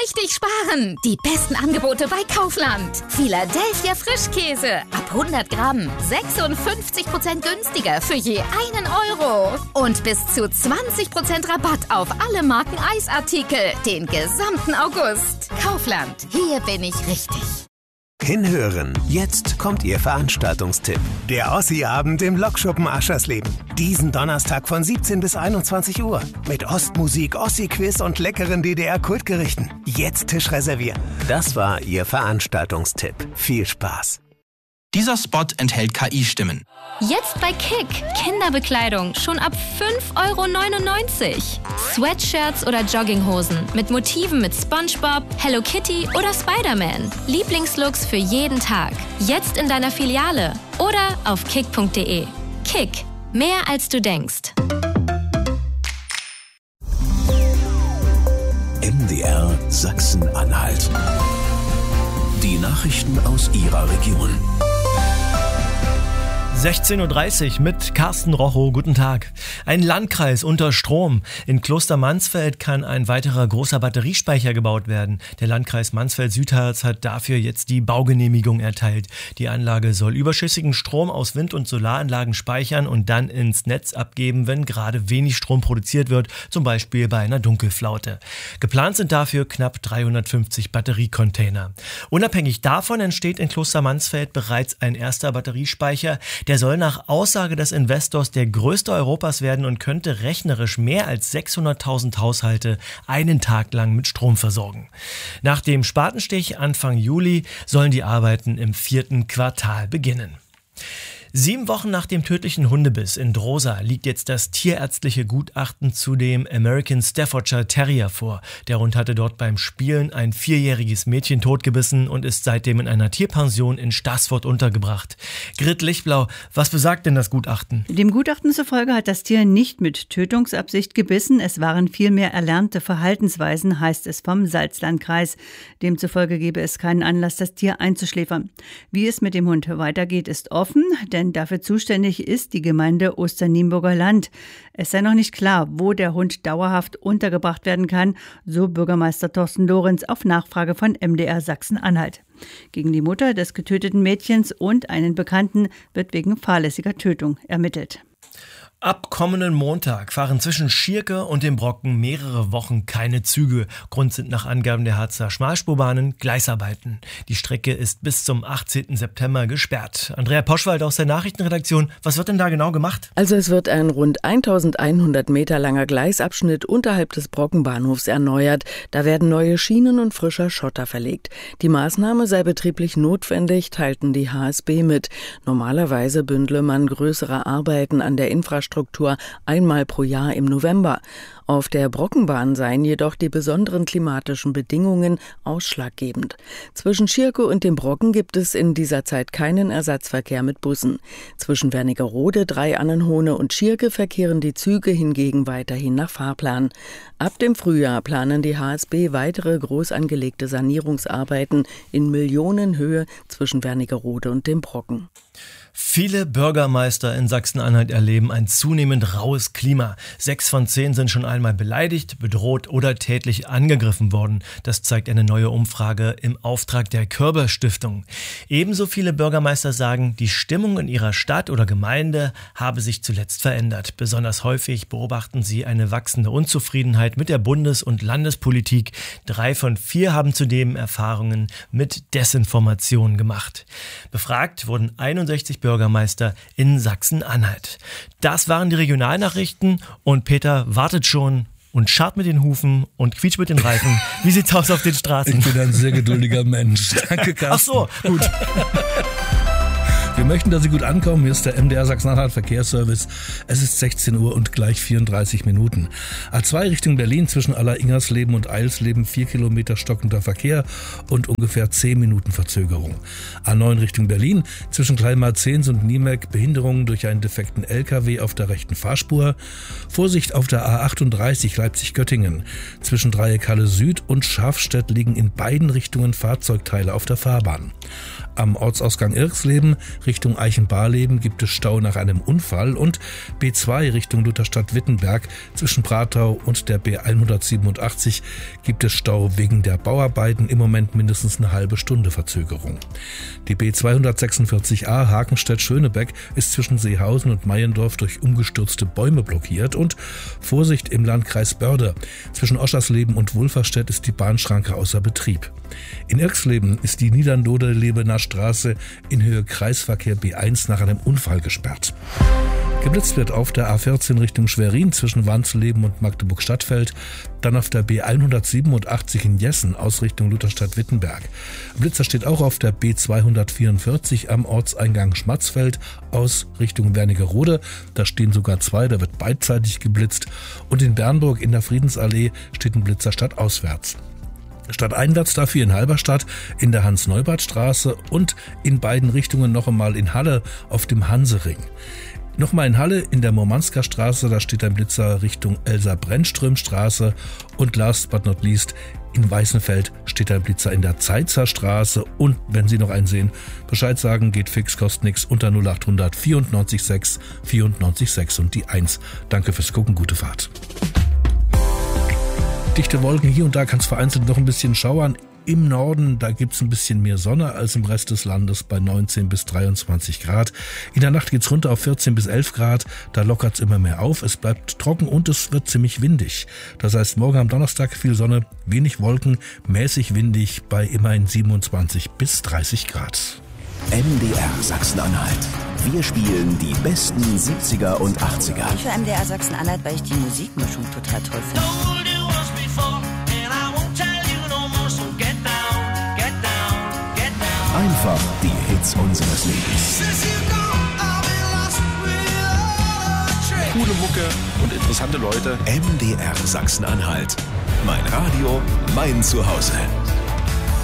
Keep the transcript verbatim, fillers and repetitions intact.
richtig sparen. Die besten Angebote bei Kaufland. Philadelphia Frischkäse. Ab hundert Gramm. sechsundfünfzig Prozent günstiger für je einen Euro. Und bis zu zwanzig Prozent Rabatt auf alle Marken Eisartikel. Den gesamten August. Kaufland. Hier bin ich richtig. Hinhören. Jetzt kommt Ihr Veranstaltungstipp. Der Ossi-Abend im Lokschuppen Aschersleben. Diesen Donnerstag von siebzehn bis einundzwanzig Uhr. Mit Ostmusik, Ossi-Quiz und leckeren D D R-Kultgerichten. Jetzt Tisch reservieren. Das war Ihr Veranstaltungstipp. Viel Spaß. Dieser Spot enthält K I-Stimmen. Jetzt bei Kick. Kinderbekleidung schon ab fünf Euro neunundneunzig. Sweatshirts oder Jogginghosen mit Motiven mit SpongeBob, Hello Kitty oder Spider-Man. Lieblingslooks für jeden Tag. Jetzt in deiner Filiale oder auf kick punkt de. Kick. Mehr als du denkst. M D R Sachsen-Anhalt. Die Nachrichten aus Ihrer Region. sechzehn Uhr dreißig mit Carsten Rochow. Guten Tag. Ein Landkreis unter Strom. In Klostermansfeld kann ein weiterer großer Batteriespeicher gebaut werden. Der Landkreis Mansfeld-Südharz hat dafür jetzt die Baugenehmigung erteilt. Die Anlage soll überschüssigen Strom aus Wind- und Solaranlagen speichern und dann ins Netz abgeben, wenn gerade wenig Strom produziert wird, zum Beispiel bei einer Dunkelflaute. Geplant sind dafür knapp dreihundertfünfzig Batteriecontainer. Unabhängig davon entsteht in Klostermansfeld bereits ein erster Batteriespeicher. Der soll nach Aussage des Investors der größte Europas werden und könnte rechnerisch mehr als sechshunderttausend Haushalte einen Tag lang mit Strom versorgen. Nach dem Spatenstich Anfang Juli sollen die Arbeiten im vierten Quartal beginnen. Sieben Wochen nach dem tödlichen Hundebiss in Drosa liegt jetzt das tierärztliche Gutachten zu dem American Staffordshire Terrier vor. Der Hund hatte dort beim Spielen ein vierjähriges Mädchen totgebissen und ist seitdem in einer Tierpension in Staßfurt untergebracht. Grit Lichtblau, was besagt denn das Gutachten? Dem Gutachten zufolge hat das Tier nicht mit Tötungsabsicht gebissen. Es waren vielmehr erlernte Verhaltensweisen, heißt es vom Salzlandkreis. Demzufolge gebe es keinen Anlass, das Tier einzuschläfern. Wie es mit dem Hund weitergeht, ist offen, denn dafür zuständig ist die Gemeinde Osternienburger Land. Es sei noch nicht klar, wo der Hund dauerhaft untergebracht werden kann, so Bürgermeister Thorsten Lorenz auf Nachfrage von M D R Sachsen-Anhalt. Gegen die Mutter des getöteten Mädchens und einen Bekannten wird wegen fahrlässiger Tötung ermittelt. Ab kommenden Montag fahren zwischen Schierke und dem Brocken mehrere Wochen keine Züge. Grund sind nach Angaben der Harzer Schmalspurbahnen Gleisarbeiten. Die Strecke ist bis zum achtzehnten September gesperrt. Andrea Poschwald aus der Nachrichtenredaktion. Was wird denn da genau gemacht? Also es wird ein rund eintausendeinhundert Meter langer Gleisabschnitt unterhalb des Brockenbahnhofs erneuert. Da werden neue Schienen und frischer Schotter verlegt. Die Maßnahme sei betrieblich notwendig, teilten die H S B mit. Normalerweise bündle man größere Arbeiten an der Infrastruktur Struktur einmal pro Jahr im November. Auf der Brockenbahn seien jedoch die besonderen klimatischen Bedingungen ausschlaggebend. Zwischen Schierke und dem Brocken gibt es in dieser Zeit keinen Ersatzverkehr mit Bussen. Zwischen Wernigerode, Drei-Annenhohne und Schierke verkehren die Züge hingegen weiterhin nach Fahrplan. Ab dem Frühjahr planen die H S B weitere groß angelegte Sanierungsarbeiten in Millionenhöhe zwischen Wernigerode und dem Brocken. Viele Bürgermeister in Sachsen-Anhalt erleben ein zunehmend raues Klima. Sechs von zehn sind schon einmal beleidigt, bedroht oder tätlich angegriffen worden. Das zeigt eine neue Umfrage im Auftrag der Körber-Stiftung. Ebenso viele Bürgermeister sagen, die Stimmung in ihrer Stadt oder Gemeinde habe sich zuletzt verändert. Besonders häufig beobachten sie eine wachsende Unzufriedenheit mit der Bundes- und Landespolitik. Drei von vier haben zudem Erfahrungen mit Desinformation gemacht. Befragt wurden einundsechzig Bürgermeister in Sachsen-Anhalt. Das waren die Regionalnachrichten und Peter wartet schon und scharrt mit den Hufen und quietscht mit den Reifen. Wie sieht's aus auf den Straßen? Ich bin ein sehr geduldiger Mensch. Danke, Carsten. Ach so, gut. Wir möchten, dass Sie gut ankommen. Hier ist der M D R Sachsen-Anhalt Verkehrsservice. Es ist sechzehn Uhr und gleich vierunddreißig Minuten. A zwei Richtung Berlin zwischen Aller-Ingersleben und Eilsleben vier Kilometer stockender Verkehr und ungefähr zehn Minuten Verzögerung. A neun Richtung Berlin zwischen Kleinmarzens und Niemek Behinderungen durch einen defekten L K W auf der rechten Fahrspur. Vorsicht auf der A achtunddreißig Leipzig-Göttingen. Zwischen Dreieck-Halle Süd und Schafstedt liegen in beiden Richtungen Fahrzeugteile auf der Fahrbahn. Am Ortsausgang Irxleben Richtung Eichenbarleben gibt es Stau nach einem Unfall und B zwei Richtung Lutherstadt-Wittenberg zwischen Pratau und der B hundertsiebenundachtzig gibt es Stau wegen der Bauarbeiten, im Moment mindestens eine halbe Stunde Verzögerung. Die B zweihundertsechsundvierzig a Hakenstedt-Schönebeck ist zwischen Seehausen und Meiendorf durch umgestürzte Bäume blockiert und Vorsicht im Landkreis Börde. Zwischen Oschersleben und Wulverstedt ist die Bahnschranke außer Betrieb. In Irxleben ist die Niedernloder-Lebener Straße in Höhe Kreisverkehr B eins nach einem Unfall gesperrt. Geblitzt wird auf der A vierzehn Richtung Schwerin zwischen Wansleben und Magdeburg-Stadtfeld, dann auf der B hundertsiebenundachtzig in Jessen aus Richtung Lutherstadt-Wittenberg. Blitzer steht auch auf der B zweihundertvierundvierzig am Ortseingang Schmatzfeld aus Richtung Wernigerode. Da stehen sogar zwei, da wird beidseitig geblitzt. Und in Bernburg in der Friedensallee steht ein Blitzer stadtauswärts. Stadteinwärts dafür in Halberstadt in der Hans-Neubert-Straße und in beiden Richtungen noch einmal in Halle auf dem Hansering. Nochmal in Halle in der Murmansker Straße, da steht ein Blitzer Richtung Elsa-Brennström-Straße und last but not least in Weißenfeld steht ein Blitzer in der Zeitzer Straße und wenn Sie noch einen sehen, Bescheid sagen, geht fix, kostet nix unter null acht hundert vierundneunzig sechs vierundneunzig sechs und die eins. Danke fürs Gucken, gute Fahrt. Dichte Wolken, hier und da kann es vereinzelt noch ein bisschen schauern. Im Norden, da gibt es ein bisschen mehr Sonne als im Rest des Landes bei neunzehn bis dreiundzwanzig Grad. In der Nacht geht's runter auf vierzehn bis elf Grad, da lockert's immer mehr auf. Es bleibt trocken und es wird ziemlich windig. Das heißt, morgen am Donnerstag viel Sonne, wenig Wolken, mäßig windig bei immerhin siebenundzwanzig bis dreißig Grad. M D R Sachsen-Anhalt. Wir spielen die besten siebziger und achtziger. Ich höre M D R Sachsen-Anhalt, weil ich die Musikmischung total toll finde. Einfach die Hits unseres Lebens. Coole Mucke und interessante Leute. M D R Sachsen-Anhalt. Mein Radio, mein Zuhause.